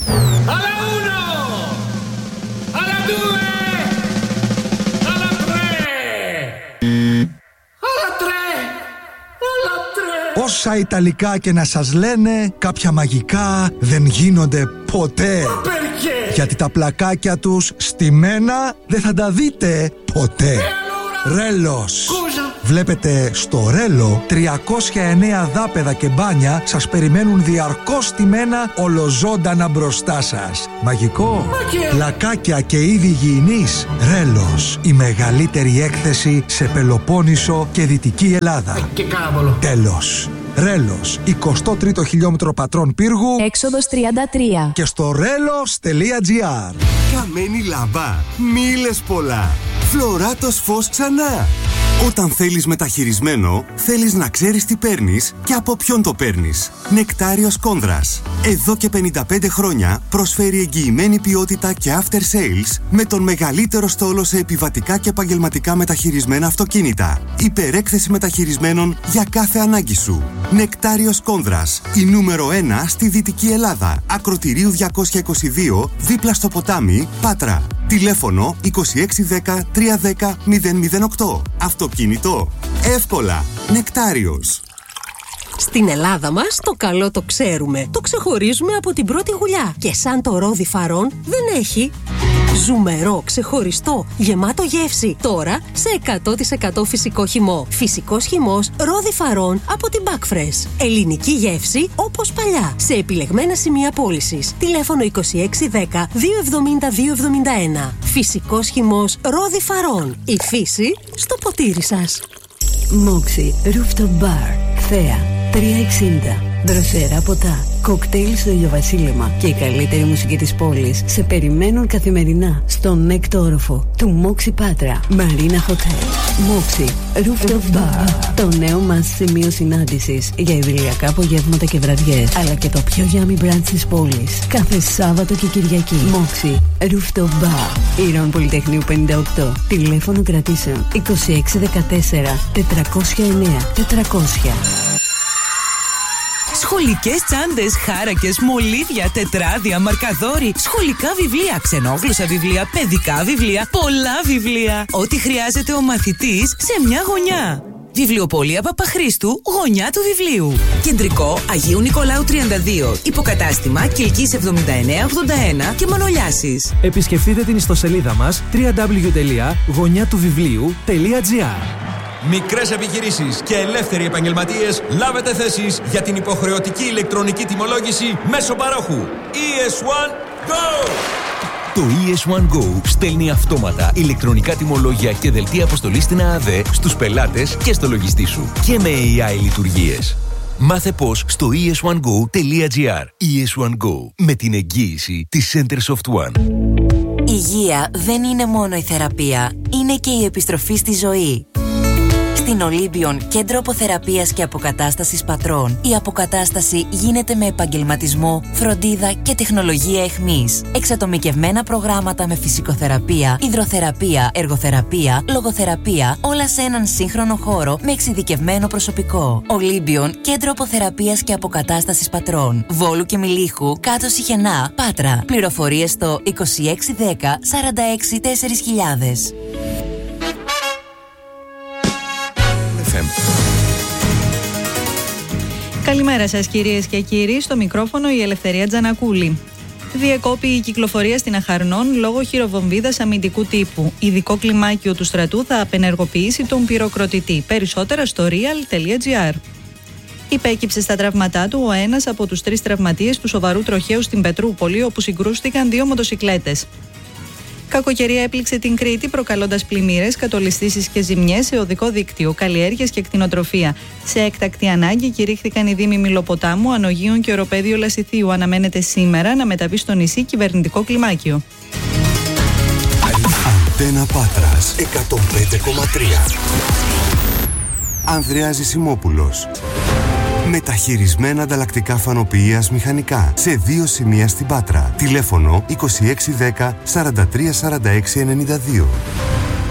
Alla uno! Alla due! Alla tre! Alla tre! Alla tre! Όσα Ιταλικά και να σας λένε, κάποια μαγικά δεν γίνονται ποτέ. Γιατί τα πλακάκια τους στημένα δεν θα τα δείτε ποτέ. Ρέλος. Βλέπετε, στο Ρέλο 309 δάπεδα και μπάνια σας περιμένουν διαρκώς στημένα ολοζώντανα μπροστά σας. Μαγικό. Πλακάκια και είδη υγιεινής. Ρέλος. Η μεγαλύτερη έκθεση σε Πελοπόννησο και Δυτική Ελλάδα. Και κάβολο. Τέλος. Ρέλος, 23ο χιλιόμετρο Πατρών Πύργου, έξοδος 33. Και στο relos.gr. Καμένη λάμπα, μίλες πολλά. Φλωράτος φως ξανά. Όταν θέλεις μεταχειρισμένο, θέλεις να ξέρεις τι παίρνεις και από ποιον το παίρνεις. Νεκτάριος Κόνδρας. Εδώ και 55 χρόνια προσφέρει εγγυημένη ποιότητα και after sales με τον μεγαλύτερο στόλο σε επιβατικά και επαγγελματικά μεταχειρισμένα αυτοκίνητα. Υπερέκθεση μεταχειρισμένων για κάθε ανάγκη σου. Νεκτάριος Κόνδρας. Η νούμερο 1 στη Δυτική Ελλάδα. Ακροτηρίου 222, δίπλα στο ποτάμι, Πάτρα. Τηλέφωνο 2610 310 008. Αυτοκίνητο. Εύκολα. Νεκτάριος. Στην Ελλάδα μας το καλό το ξέρουμε. Το ξεχωρίζουμε από την πρώτη γουλιά. Και σαν το ρόδι Φαρών δεν έχει. Ζουμερό, ξεχωριστό, γεμάτο γεύση. Τώρα σε 100% φυσικό χυμό. Φυσικός χυμός ρόδι Φαρών από την Backfresh. Ελληνική γεύση όπως παλιά. Σε επιλεγμένα σημεία πώλησης. Τηλέφωνο 2610 270 271. Φυσικός χυμός ρόδι Φαρών. Η φύση στο ποτήρι σας. Moxie Rooftop Bar. Θέα 360. Δροσερά ποτά, κοκτέιλ στο ηλιοβασίλεμα και η καλύτερη μουσική της πόλης σε περιμένουν καθημερινά στον έκτο όροφο του Moxie Πάτρα Marina Hotel. Moxie Rooftop Bar. Το νέο μας σημείο συνάντησης για ιδηλιακά απογεύματα και βραδιές, αλλά και το πιο yummy brunch της πόλης κάθε Σάββατο και Κυριακή. Moxie Rooftop Bar. Ήρων Πολυτεχνείου 58. Τηλέφωνο κρατήσεων 2614 409 400. Σχολικές τσάντες, χάρακες, μολύβια, τετράδια, μαρκαδόροι, σχολικά βιβλία, ξενόγλωσσα βιβλία, παιδικά βιβλία, πολλά βιβλία. Ό,τι χρειάζεται ο μαθητής σε μια γωνιά. Βιβλιοπωλεία Παπαχρήστου, γωνιά του βιβλίου. Κεντρικό Αγίου Νικολάου 32. Υποκατάστημα Κιλκής 7981 και Μανολιάσης. Επισκεφτείτε την ιστοσελίδα μας www.γωνιάτουβιβλίου.gr. Μικρές επιχειρήσεις και ελεύθεροι επαγγελματίες, λάβετε θέσεις για την υποχρεωτική ηλεκτρονική τιμολόγηση μέσω παρόχου. ES1 Go! Το ES1 Go στέλνει αυτόματα ηλεκτρονικά τιμολόγια και δελτία αποστολής στην ΑΑΔ στους πελάτες και στο λογιστή σου. Και με AI λειτουργίες. Μάθε πώς στο es1go.gr. ES1 Go. Με την εγγύηση της Centersoft One. Υγεία δεν είναι μόνο η θεραπεία, είναι και η επιστροφή στη ζωή. Στην Ολύμπιον, κέντρο αποθεραπείας και αποκατάστασης πατρών, η αποκατάσταση γίνεται με επαγγελματισμό, φροντίδα και τεχνολογία εχμής. Εξατομικευμένα προγράμματα με φυσικοθεραπεία, υδροθεραπεία, εργοθεραπεία, λογοθεραπεία, όλα σε έναν σύγχρονο χώρο με εξειδικευμένο προσωπικό. Ολύμπιον, κέντρο αποθεραπείας και αποκατάστασης πατρών. Βόλου και Μιλίχου, κάτω Σιχενά, Πάτρα. Πληροφορίες στο 2610 46 4000. Καλημέρα σας κυρίες και κύριοι, στο μικρόφωνο η Ελευθερία Τζανακούλη. Διεκόπη η κυκλοφορία στην Αχαρνών λόγω χειροβομβίδας αμυντικού τύπου. Ειδικό κλιμάκιο του στρατού θα απενεργοποιήσει τον πυροκροτητή. Περισσότερα στο real.gr. Υπέκυψε στα τραύματά του ο ένας από τους 3 τραυματίες του σοβαρού τροχαίου στην Πετρούπολη, όπου συγκρούστηκαν 2 μοτοσικλέτες. Κακοκαιρία έπληξε την Κρήτη, προκαλώντας πλημμύρες, κατολιστήσεις και ζημιές σε οδικό δίκτυο, καλλιέργειες και κτηνοτροφία. Σε έκτακτη ανάγκη κηρύχθηκαν οι δήμοι Μιλοποτάμου, Ανογείων και Οροπέδιο Λασιθίου. Αναμένεται σήμερα να μεταβεί στο νησί κυβερνητικό κλιμάκιο. Αντένα Πάτρας 105,3. Ανδρέας Ζησιμόπουλος. Μεταχειρισμένα ανταλλακτικά φανοποιείας μηχανικά σε 2 σημεία στην Πάτρα. Τηλέφωνο 2610 43 46 92.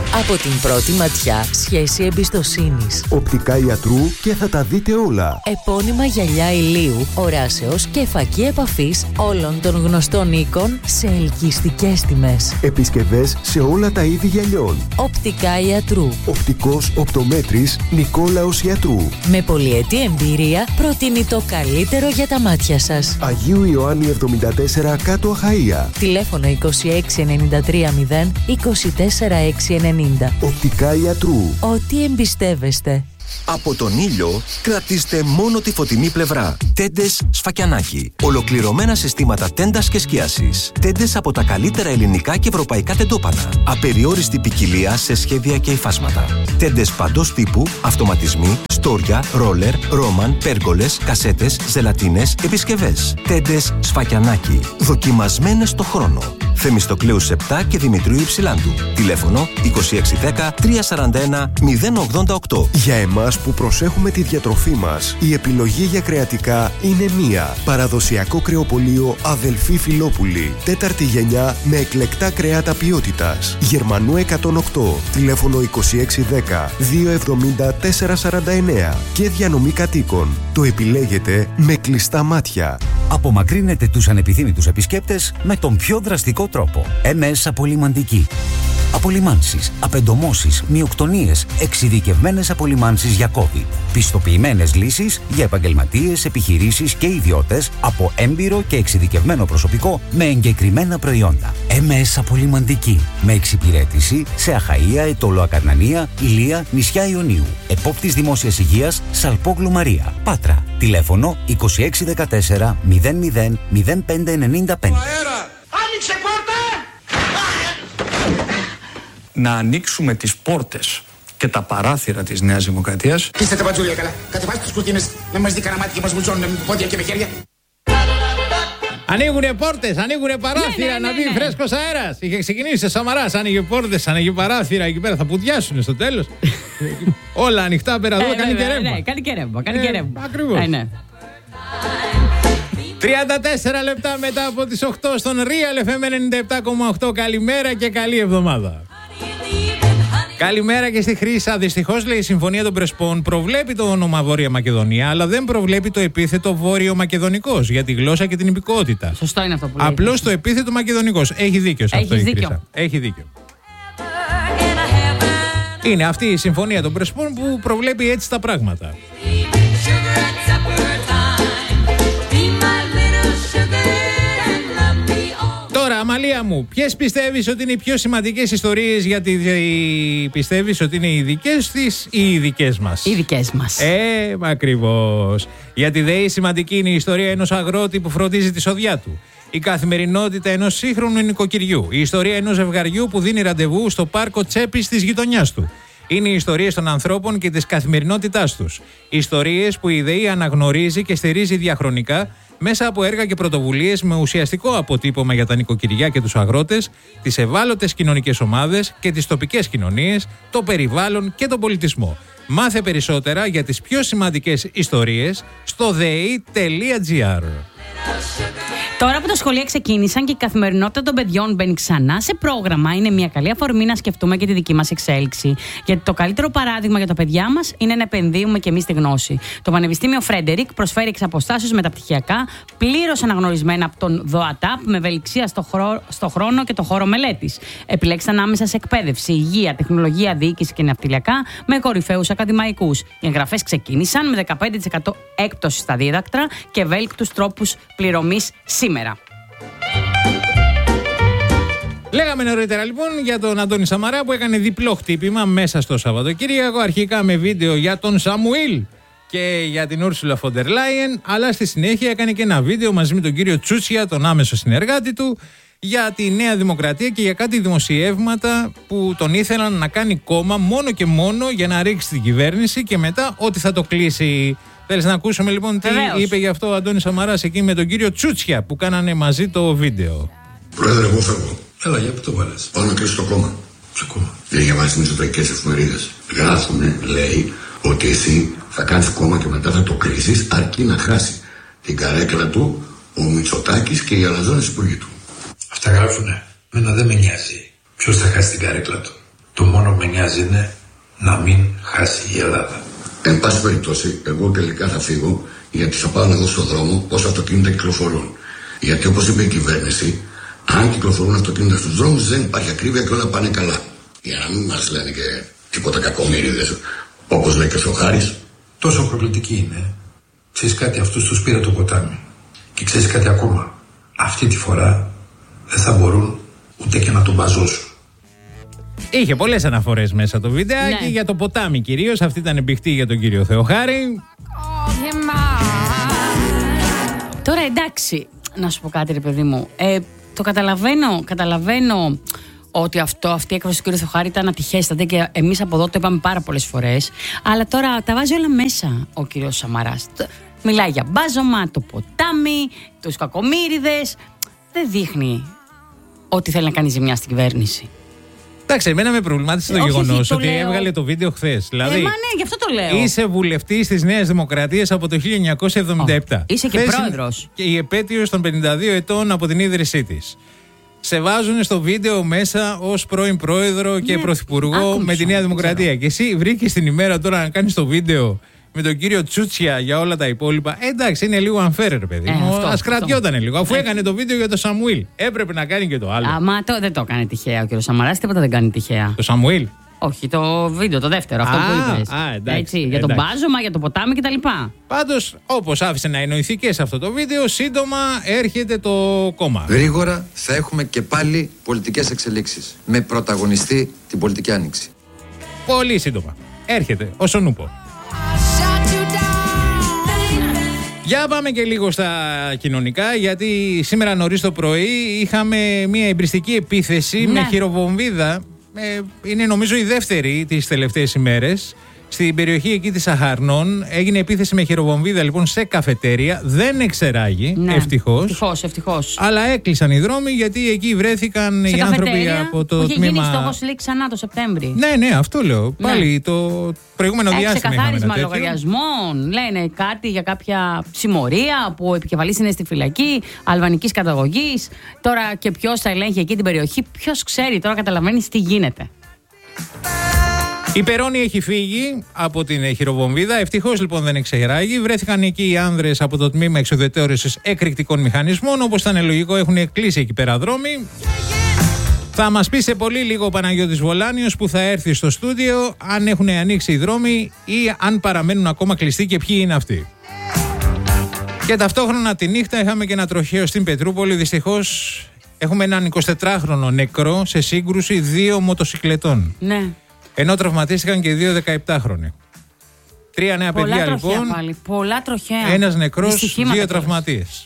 Από την πρώτη ματιά, σχέση εμπιστοσύνης. Οπτικά Ιατρού και θα τα δείτε όλα. Επώνυμα γυαλιά ηλίου, οράσεως και φακή επαφής όλων των γνωστών οίκων σε ελκυστικές τιμές. Επισκευές σε όλα τα είδη γυαλιών. Οπτικά Ιατρού. Οπτικός οπτομέτρης Νικόλαος Ιατρού. Με πολυετή εμπειρία προτείνει το καλύτερο για τα μάτια σας. Αγίου Ιωάννη 74 κάτω Αχαΐα. Τηλέφωνο 26930 24690. Οπτικά Ιατρού. Ό,τι εμπιστεύεστε. Από τον ήλιο κρατήστε μόνο τη φωτεινή πλευρά. Τέντες Σφακιανάκι. Ολοκληρωμένα συστήματα τέντας και σκίασης. Τέντες από τα καλύτερα ελληνικά και ευρωπαϊκά τεντόπανα. Απεριόριστη ποικιλία σε σχέδια και υφάσματα. Τέντες παντός τύπου, αυτοματισμοί, στόρια, ρόλερ, ρόμαν, πέργολες, κασέτες, ζελατίνες, επισκευές. Τέντες Σφακιανάκι. Δοκιμασμένες στο χρόνο. Θεμιστοκλέους 7 και Δημητρίου Υψηλάντου. Τηλέφωνο 2610 341 088. Για εμάς που προσέχουμε τη διατροφή μας, η επιλογή για κρεατικά είναι μία. Παραδοσιακό κρεοπωλείο Αδελφή Φιλόπουλη. 4η γενιά με εκλεκτά κρέατα ποιότητας. Γερμανού 108. Τηλέφωνο 2610 270 449. Και διανομή κατοίκων. Το επιλέγετε με κλειστά μάτια. Απομακρύνετε τους ανεπιθύμητους επισκέπτες με τον πιο δραστικό τρόπο. MS Απολυμαντική. Απολυμάνσεις, απεντομώσεις, μυοκτονίες, εξειδικευμένες απολυμάνσεις για COVID. Πιστοποιημένες λύσεις για επαγγελματίες, επιχειρήσεις και ιδιώτες από έμπειρο και εξειδικευμένο προσωπικό με εγκεκριμένα προϊόντα. MS Απολυμαντική. Με εξυπηρέτηση σε Αχαΐα, Ετώλο Ακαρνανία, Ηλία, νησιά Ιωνίου. Επόπτης Δημόσιας Υγείας, Σαλπόγλου Μαρία. Πάτρα. Τηλέφωνο 2614 00 0595. Άνοιξε πόρτα! Να ανοίξουμε τις πόρτες και τα παράθυρα της Νέας Δημοκρατίας. Κλείστε τα μπατζούλια καλά. Κατεβάστε τις κουρτίνες να μας δει κανένα μάτι και μας βουλτσώνουν με πόδια και με χέρια. Ανοίγουνε πόρτες, ανοίγουνε παράθυρα να μπει φρέσκος αέρας. Είχε ξεκινήσει ο Σαμαράς, άνοιγε πόρτες, άνοιγε παράθυρα εκεί πέρα. Θα πουδιάσουνε στο τέλος. Όλα ανοιχτά πέρα εδώ, κάνει και ρεύμα. Ναι, κάνει και ρεύμα, κάνει και ρεύμα. Ακριβώς. 34 λεπτά μετά από τις 8 στον Real FM 97,8. Καλημέρα και καλή εβδομάδα. Καλημέρα και στη Χρύσα. Δυστυχώς, λέει, η Συμφωνία των Πρεσπών προβλέπει το όνομα Βόρεια Μακεδονία, αλλά δεν προβλέπει το επίθετο Βόρειο Μακεδονικός για τη γλώσσα και την υπηκότητα. Σωστό είναι αυτό που λέει. Απλώς το επίθετο Μακεδονικός. Έχει δίκιο σε αυτό η Χρύσα. Έχει δίκιο. Είναι αυτή η Συμφωνία των Πρεσπών που προβλέπει έτσι τα πράγματα. Τώρα, Αμαλία μου, ποιες πιστεύεις ότι είναι οι πιο σημαντικές ιστορίες, γιατί πιστεύεις ότι είναι οι δικές της ή οι δικές μας? Οι δικές μας. Ακριβώς. Γιατί η σημαντική είναι η ιστορία ενός αγρότη που φροντίζει τη σοδιά του. Η καθημερινότητα ενός σύγχρονου νοικοκυριού. Η ιστορία ενός ζευγαριού που δίνει ραντεβού στο πάρκο τσέπης της γειτονιάς του. Είναι οι ιστορίες των ανθρώπων και της καθημερινότητάς τους. Ιστορίες που η ΔΕΗ αναγνωρίζει και στηρίζει διαχρονικά μέσα από έργα και πρωτοβουλίες με ουσιαστικό αποτύπωμα για τα νοικοκυριά και τους αγρότες, τις ευάλωτες κοινωνικές ομάδες και τις τοπικές κοινωνίες, το περιβάλλον και τον πολιτισμό. Μάθε περισσότερα για τις πιο σημαντικές ιστορίες στο dei.gr. Τώρα που τα σχολεία ξεκίνησαν και η καθημερινότητα των παιδιών μπαίνει ξανά σε πρόγραμμα, είναι μια καλή αφορμή να σκεφτούμε και τη δική μας εξέλιξη. Γιατί το καλύτερο παράδειγμα για τα παιδιά μας είναι να επενδύουμε και εμείς στη γνώση. Το Πανεπιστήμιο Φρέντερικ προσφέρει εξ αποστάσεως μεταπτυχιακά, πλήρως αναγνωρισμένα από τον ΔΟΑΤΑΠ, με ευελιξία στο χρόνο και το χώρο μελέτης. Επιλέξτε ανάμεσα σε εκπαίδευση, υγεία, τεχνολογία, διοίκηση και ναυτιλιακά με κορυφαίους ακαδημαϊκούς. Οι εγγραφές ξεκίνησαν με 15% έκπτωση στα δίδακτρα και ευέλικτους τρόπους πληρωμής σήμερα. Λέγαμε νωρίτερα λοιπόν για τον Αντώνη Σαμαρά που έκανε διπλό χτύπημα μέσα στο Σαββατοκύριακο. Αρχικά με βίντεο για τον Σαμουήλ και για την Ούρσουλα Φοντερ Λάιεν, αλλά στη συνέχεια έκανε και ένα βίντεο μαζί με τον κύριο Τσούτσια, τον άμεσο συνεργάτη του, για τη Νέα Δημοκρατία και για κάτι δημοσιεύματα που τον ήθελαν να κάνει κόμμα μόνο και μόνο για να ρίξει την κυβέρνηση και μετά ότι θα το κλείσει. Θέλεις να ακούσουμε λοιπόν τι είπε γι' αυτό ο Αντώνης Σαμαράς εκεί με τον κύριο Τσούτσια που κάνανε μαζί το βίντεο? Πρόεδρε, εγώ φεύγω. Έλα, για πού το βάλες? Πάω να κλείσω το κόμμα. Ποιο κόμμα? Δεν διαβάζει τις μισοτρακικές εφημερίδες. Γράφουνε, λέει, ότι εσύ θα κάνεις κόμμα και μετά θα το κλείσεις αρκεί να χάσει την καρέκλα του ο Μητσοτάκης και οι αλαζόνες υπουργοί του. Αυτά γράφουνε. Μένα δεν με νοιάζει ποιος θα χάσει την καρέκλα του. Το μόνο που με νοιάζει είναι να μην χάσει η Ελλάδα. Εν πάση περιπτώσει, εγώ τελικά θα φύγω, γιατί θα πάω να δω στον δρόμο πόσα αυτοκίνητα κυκλοφορούν. Γιατί όπως είπε η κυβέρνηση, αν κυκλοφορούν αυτοκίνητα στους δρόμους δεν υπάρχει ακρίβεια και όλα πάνε καλά. Για να μην μας λένε και τίποτα κακομοίριδες, όπως λέει και ο Θεοχάρης. Τόσο προκλητική είναι. Ξέρεις κάτι, αυτούς τους πήρε το ποτάμι. Και ξέρεις κάτι ακόμα. Αυτή τη φορά δεν θα μπορούν ούτε και να τον μπαζώσουν. Είχε πολλές αναφορές μέσα το βιντεάκι, για το ποτάμι κυρίως. Αυτή ήταν μπηχτή για τον κύριο Θεοχάρη. Τώρα εντάξει, να σου πω κάτι ρε παιδί μου. Το καταλαβαίνω ότι αυτή η έκφραση του κ. Θεοχάρη ήταν ατυχέστατη και εμείς από εδώ το είπαμε πάρα πολλές φορές. Αλλά τώρα τα βάζει όλα μέσα ο κ. Σαμαράς. Μιλάει για μπάζωμα, το ποτάμι, τους κακομοίριδες. Δεν δείχνει ότι θέλει να κάνει ζημιά στην κυβέρνηση. Εντάξει, εμένα με προβλημάτισε το γεγονός ότι έβγαλε το βίντεο χθες. Δηλαδή, ναι, γι' αυτό το λέω. Είσαι βουλευτής της Νέας Δημοκρατίας από το 1977. Είσαι και πρόεδρος. Και η επέτειος των 52 ετών από την ίδρυσή της. Σε βάζουν στο βίντεο μέσα ως πρώην πρόεδρο και πρωθυπουργό με τη Νέα Δημοκρατία. Και εσύ βρήκες την ημέρα τώρα να κάνεις το βίντεο με τον κύριο Τσούτσια για όλα τα υπόλοιπα. Εντάξει, είναι λίγο unfair, παιδί μου. Ας κρατιότανε λίγο. Αφού έκανε το βίντεο για το Σαμουήλ, έπρεπε να κάνει και το άλλο. Μα δεν το έκανε τυχαία ο κύριο Σαμαράς, τίποτα δεν κάνει τυχαία. Το Σαμουήλ. Όχι, το βίντεο, το δεύτερο, αυτό που είπες. Έτσι, για τον μπάζωμα, για το ποτάμι κτλ. Πάντως, όπως άφησε να εννοηθεί και σε αυτό το βίντεο, σύντομα έρχεται το κόμμα. Γρήγορα θα έχουμε και πάλι πολιτικές εξελίξεις, με πρωταγωνιστή την πολιτική άνοιξη. Πολύ σύντομα. Έρχεται, όσον ούπο. Για πάμε και λίγο στα κοινωνικά, γιατί σήμερα νωρίς το πρωί είχαμε μια εμπριστική επίθεση με χειροβομβίδα. Είναι νομίζω η δεύτερη τις τελευταίες ημέρες. Στην περιοχή εκεί της Αχαρνών έγινε επίθεση με χειροβομβίδα λοιπόν σε καφετέρια. Δεν εξεράγει, ευτυχώς. Αλλά έκλεισαν οι δρόμοι γιατί εκεί βρέθηκαν οι άνθρωποι από το είχε τμήμα. Είχε γίνει στόχος Λύκ ξανά το Σεπτέμβρη. Ναι, αυτό λέω. Πάλι το προηγούμενο διάστημα. Ξεκαθάρισμα λογαριασμών. Λένε κάτι για κάποια συμμορία που ο επικεφαλής είναι στη φυλακή αλβανικής καταγωγής. Τώρα και ποιος θα ελέγχει εκεί την περιοχή, ποιος ξέρει, τώρα καταλαβαίνεις τι γίνεται. Η Περώνη έχει φύγει από την χειροβομβίδα. Ευτυχώς λοιπόν δεν εξεράγει. Βρέθηκαν εκεί οι άνδρες από το τμήμα εξουδετερώσεως εκρηκτικών μηχανισμών. Όπως ήταν λογικό, έχουν κλείσει εκεί πέρα δρόμοι. Θα μας πει σε πολύ λίγο ο Παναγιώτης Βολάνιος που θα έρθει στο στούντιο αν έχουν ανοίξει οι δρόμοι ή αν παραμένουν ακόμα κλειστοί και ποιοι είναι αυτοί. Και ταυτόχρονα τη νύχτα είχαμε και ένα τροχαίο στην Πετρούπολη. Δυστυχώς έχουμε έναν 24χρονο νεκρό σε σύγκρουση 2 μοτοσικλετών. Ναι. Ενώ τραυματίστηκαν και 2 17χρονοι. 3 νέα παιδιά λοιπόν. Πολλά τροχαία. Ένας νεκρός, 2 τραυματίες.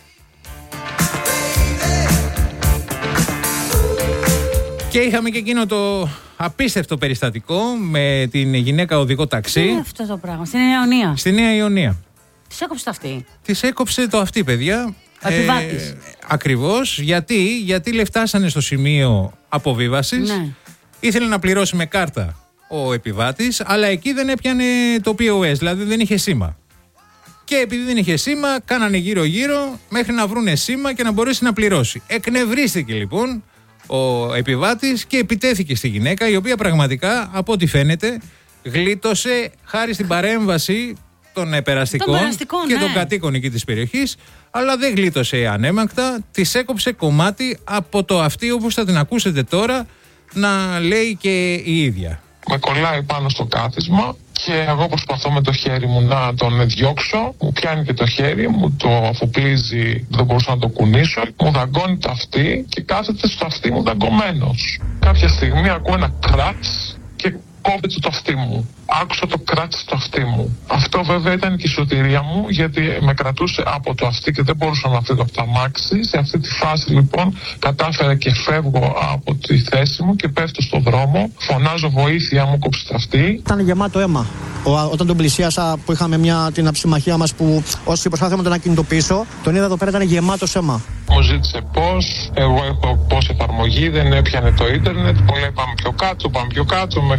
Και είχαμε και εκείνο το απίστευτο περιστατικό με την γυναίκα οδηγό ταξί. Τι είναι αυτό το πράγμα, στη Νέα Ιωνία. Στη Νέα Ιωνία. Της έκοψε το αυτή. Της έκοψε το αυτή, παιδιά. Επιβάτης. Ακριβώς. Γιατί φτάσανε στο σημείο αποβίβασης. Ναι. Ήθελε να πληρώσει με κάρτα ο επιβάτης, αλλά εκεί δεν έπιανε το POS, δηλαδή δεν είχε σήμα. Και επειδή δεν είχε σήμα, κάνανε γύρω-γύρω μέχρι να βρούνε σήμα και να μπορέσει να πληρώσει. Εκνευρίστηκε λοιπόν ο επιβάτης και επιτέθηκε στη γυναίκα, η οποία πραγματικά, από ό,τι φαίνεται, γλίτωσε χάρη στην παρέμβαση των περαστικών και των κατοίκων εκεί της περιοχής, αλλά δεν γλίτωσε ανέμακτα, της έκοψε κομμάτι από το αυτή, όπως θα την ακούσετε τώρα να λέει και η ίδια. Με κολλάει πάνω στο κάθισμα και εγώ προσπαθώ με το χέρι μου να τον διώξω. Μου πιάνει και το χέρι, μου το αφοπλίζει, δεν μπορούσα να το κουνήσω. Μου δαγκώνει το αυτί και κάθεται στο αυτί μου δαγκωμένος. Κάποια στιγμή ακούω ένα κράτς και κόβεται το αυτί μου. Άκουσα το κράτς στο αυτί μου. Αυτό βέβαια ήταν και η σωτηρία μου, γιατί με κρατούσε από το αυτί και δεν μπορούσα να φύγω από το αμάξι. Σε αυτή τη φάση λοιπόν κατάφερα και φεύγω από τη θέση μου και πέφτω στο δρόμο. Φωνάζω βοήθεια, μου κόψει το αυτί. Ήταν γεμάτο αίμα. Όταν τον πλησίασα, που είχαμε την αψημαχία μας, που όσοι προσπάθαμε να τον κινητοποιήσω, τον είδα εδώ πέρα, ήταν γεμάτο αίμα. Μου ζήτησε πώς, εγώ έχω πώς εφαρμογή, δεν έπιανε το ίντερνετ. Μου λέει πάμε πιο κάτω, μέχρι να βρούμε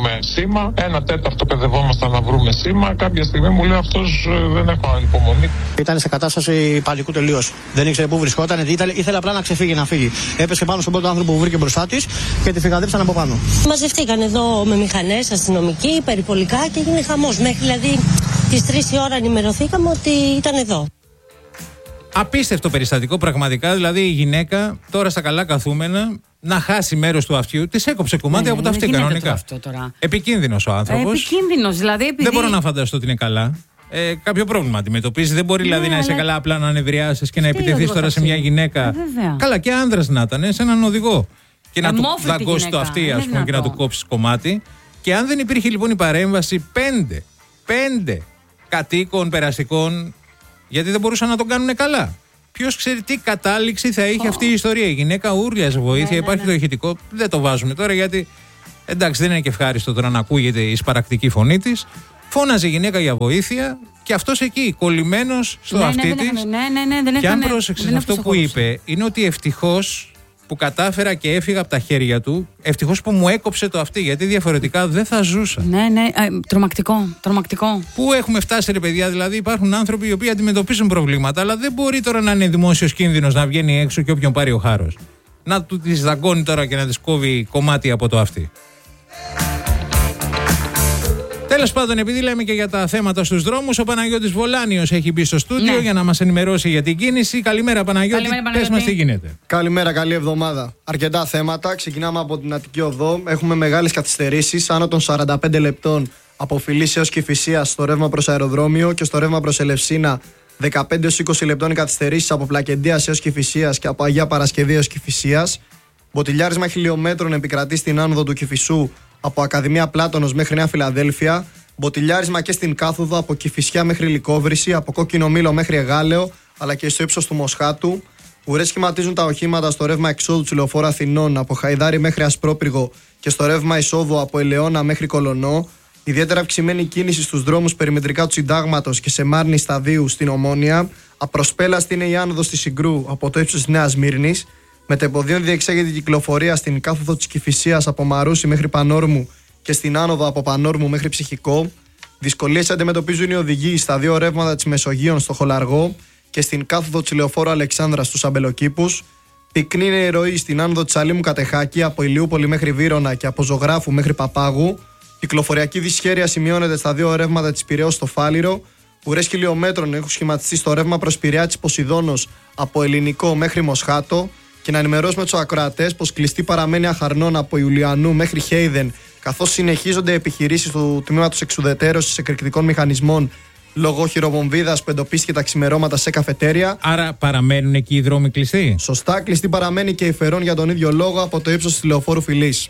βρούμε σήμα. 1/4 παιδευόμασταν να βρούμε σήμα. Κάποια στιγμή μου λέει αυτός δεν έχω υπομονή. Ήταν σε κατάσταση πανικού τελείως. Δεν ήξερε πού βρισκόταν, ήθελε απλά να ξεφύγει, να φύγει. Έπεσε πάνω στον πρώτο άνθρωπο που βρήκε μπροστά της και τη φυγαδέψαν από πάνω. Μαζευτήκαν εδώ με μηχανές, αστυνομικοί, περιπολικά και έγινε χαμός. Μέχρι δηλαδή τις 3 η ώρα ενημερωθήκαμε ότι ήταν εδώ. Απίστευτο περιστατικό, πραγματικά. Δηλαδή η γυναίκα τώρα στα καλά καθούμενα να χάσει μέρος του αυτιού, της έκοψε κομμάτι από τα αυτή κανονικά. Επικίνδυνος ο άνθρωπος. Επικίνδυνος, δηλαδή. Επειδή... Δεν μπορώ να φανταστώ ότι είναι καλά. Κάποιο πρόβλημα αντιμετωπίζει. Δεν μπορεί δηλαδή να είσαι καλά απλά να ανεβριάσεις και να επιτεθείς τώρα σε μια γυναίκα. Καλά, και άνδρας να ήταν, σε έναν οδηγό. Και να του δαγκώσει το αυτί, ας πούμε, και να του κόψει κομμάτι. Και αν δεν υπήρχε λοιπόν η παρέμβαση 5 κατοίκων περαστικών, γιατί δεν μπορούσαν να τον κάνουν καλά. Ποιος ξέρει τι κατάληξη θα είχε αυτή η ιστορία. Η γυναίκα ούρλιαζε βοήθεια, υπάρχει το ηχητικό. Δεν το βάζουμε τώρα γιατί εντάξει, δεν είναι και ευχάριστο τώρα να ακούγεται η σπαρακτική φωνή της. Φώναζε η γυναίκα για βοήθεια και αυτός εκεί, κολλημένος στο αυτί της. Και αν πρόσεξες αυτό που είπε, είναι ότι ευτυχώς που κατάφερα και έφυγα από τα χέρια του, ευτυχώς που μου έκοψε το αυτί, γιατί διαφορετικά δεν θα ζούσα. Ναι, τρομακτικό. Πού έχουμε φτάσει, ρε παιδιά, δηλαδή υπάρχουν άνθρωποι οι οποίοι αντιμετωπίζουν προβλήματα, αλλά δεν μπορεί τώρα να είναι δημόσιος κίνδυνος να βγαίνει έξω και όποιον πάρει ο χάρος. Να του τις δαγκώνει τώρα και να της κόβει κομμάτι από το αυτί. Τέλος πάντων, επειδή λέμε και για τα θέματα στους δρόμους, ο Παναγιώτης Βολάνιος έχει μπει στο στούντιο για να μας ενημερώσει για την κίνηση. Καλημέρα, Παναγιώτη. Πες μας τι γίνεται. Καλημέρα, καλή εβδομάδα. Αρκετά θέματα. Ξεκινάμε από την Αττική Οδό. Έχουμε μεγάλες καθυστερήσεις, άνω των 45 λεπτών από Φιλής έως Κηφισίας στο ρεύμα προς αεροδρόμιο και στο ρεύμα προς Ελευσίνα. 15 έως 20 λεπτών οι καθυστερήσεις από Πλακεντίας έως Κηφισίας και από Αγία Παρασκευή έως Κηφισίας. Μποτιλιάρισμα χιλιόμετρων επικρατεί στην άνοδο του Κηφισού από Ακαδημία Πλάτωνος μέχρι Νέα Φιλαδέλφια. Μποτιλιάρισμα και στην κάθοδο από Κηφισιά μέχρι Λυκόβρηση, από Κόκκινο Μήλο μέχρι Εγάλεο, αλλά και στο ύψος του Μοσχάτου. Ουρές σχηματίζουν τα οχήματα στο ρεύμα εξόδου του Λεωφόρου Αθηνών από Χαϊδάρι μέχρι Ασπρόπυργο και στο ρεύμα εισόδου από Ελαιώνα μέχρι Κολονό. Ιδιαίτερα αυξημένη κίνηση στους δρόμους περιμετρικά του Συντάγματος και σε Μάρνη Σταδίου στην Ομόνια. Απροσπέλαστη είναι η άνοδος της Συγκρού από το ύψος της Νέας Σμύρνης. Μετεποδίων διεξάγεται η κυκλοφορία στην κάθοδο της Κηφισίας από Μαρούσι μέχρι Πανόρμου και στην άνοδο από Πανόρμου μέχρι Ψυχικό. Δυσκολίες αντιμετωπίζουν οι οδηγοί στα δύο ρεύματα της Μεσογείων στο Χολαργό και στην κάθοδο της Λεωφόρου Αλεξάνδρας στους Αμπελοκήπους. Πυκνή είναι η ροή στην άνοδο της Αλήμου Κατεχάκη από Ηλιούπολη μέχρι Βύρωνα και από Ζωγράφου μέχρι Παπάγου. Κυκλοφοριακή δυσχέρεια σημειώνεται στα δύο ρεύματα της Πειραιώς στο Φάληρο. Ουρές χιλιόμετρων έχουν σχηματιστεί στο ρεύμα προς Πειραιά της Ποσειδώνος από Ελληνικό μέχρι Μοσχάτο. Και να ενημερώσουμε τους ακροατές πως κλειστή παραμένει Αχαρνών από Ιουλιανού μέχρι Χέιδεν, καθώς συνεχίζονται επιχειρήσεις του τμήματος εξουδετέρωσης εκρηκτικών μηχανισμών λόγω χειροβομβίδας που εντοπίστηκε τα ξημερώματα σε καφετέρια. Άρα παραμένουν εκεί οι δρόμοι κλειστοί. Σωστά, κλειστή παραμένει και η Φερών για τον ίδιο λόγο από το ύψος της Λεωφόρου Φιλής.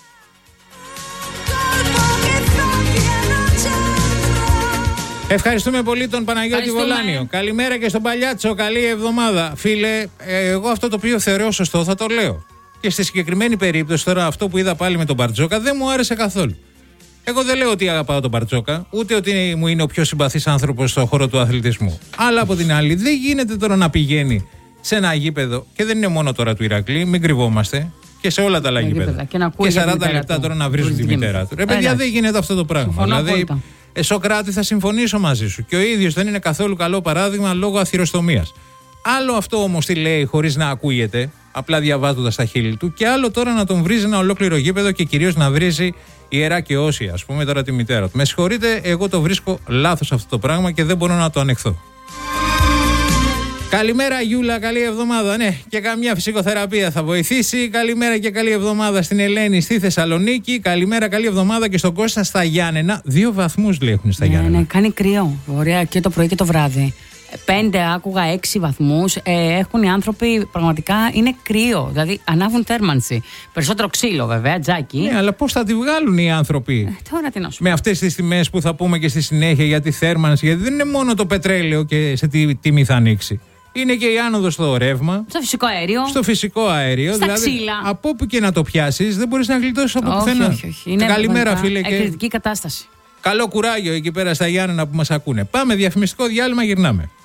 Ευχαριστούμε πολύ τον Παναγιώτη Βολάνιο. Καλημέρα και στον Παλιάτσο. Καλή εβδομάδα. Φίλε, εγώ αυτό το οποίο θεωρώ σωστό θα το λέω. Και στη συγκεκριμένη περίπτωση, τώρα αυτό που είδα πάλι με τον Μπαρτζόκα δεν μου άρεσε καθόλου. Εγώ δεν λέω ότι αγαπάω τον Μπαρτζόκα, ούτε ότι μου είναι ο πιο συμπαθής άνθρωπος στον χώρο του αθλητισμού. Αλλά από την άλλη, δεν γίνεται τώρα να πηγαίνει σε ένα γήπεδο, και δεν είναι μόνο τώρα του Ηρακλή, μην κρυβόμαστε, και σε όλα τα άλλα γήπεδα. Και 40 λεπτά τώρα να βρίζουν τη μητέρα του. Ρε παιδιά, δεν γίνεται αυτό το πράγμα. Δηλαδή, Σοκράτη, θα συμφωνήσω μαζί σου. Και ο ίδιος δεν είναι καθόλου καλό παράδειγμα λόγω αθυροστομίας. Άλλο αυτό όμως τι λέει χωρίς να ακούγεται, απλά διαβάζοντας τα χείλη του, και άλλο τώρα να τον βρίζει ένα ολόκληρο γήπεδο και κυρίως να βρίζει ιερά και όσια, ας πούμε τώρα τη μητέρα του. Με συγχωρείτε, εγώ το βρίσκω λάθος αυτό το πράγμα και δεν μπορώ να το ανεχθώ. Καλημέρα Γιούλα, καλή εβδομάδα. Ναι, και καμιά φυσικοθεραπεία θα βοηθήσει. Καλημέρα και καλή εβδομάδα στην Ελένη στη Θεσσαλονίκη. Καλημέρα, καλή εβδομάδα και στον Κώστα στα Γιάννενα. 2 βαθμούς λέει έχουν στα Γιάννενα. Ναι, κάνει κρύο. Ωραία, και το πρωί και το βράδυ. 5 άκουγα, 6 βαθμούς. Έχουν οι άνθρωποι, πραγματικά είναι κρύο. Δηλαδή ανάβουν θέρμανση. Περισσότερο ξύλο βέβαια, τζάκι. Ναι, αλλά πώς θα τη βγάλουν οι άνθρωποι τώρα τι να σου πω. με αυτές τις τιμές που θα πούμε και στη συνέχεια για τη θέρμανση? Γιατί δεν είναι μόνο το πετρέλαιο και σε τι τιμή θα ανοίξει. Είναι και η άνοδος στο ρεύμα. Στο φυσικό αέριο. Στο φυσικό αέριο. Στα δηλαδή, ξύλα. από όπου και να το πιάσεις, δεν μπορείς να γλιτώσεις από πουθενά. Όχι. Είναι καλημέρα, φίλε. Εκρητική κατάσταση. Καλό κουράγιο εκεί πέρα στα Γιάννενα που μας ακούνε. Πάμε διαφημιστικό διάλειμμα, γυρνάμε.